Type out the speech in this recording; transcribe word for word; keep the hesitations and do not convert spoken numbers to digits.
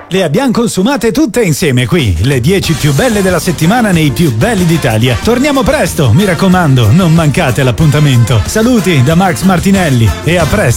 Le abbiamo consumate tutte insieme qui, le dieci più belle della settimana nei più belli d'Italia. Torniamo presto, mi raccomando, non mancate l'appuntamento. Saluti da Max Martinelli e a presto.